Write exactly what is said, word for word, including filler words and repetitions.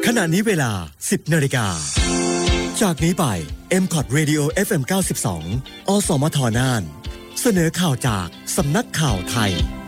ขณะนี้เวลา สิบนาฬิกาจากนี้ไป เอ็ม คอท Radio เอฟ เอ็ม เก้าสิบสอง อสมทน่านเสนอข่าวจากสำนักข่าวไทย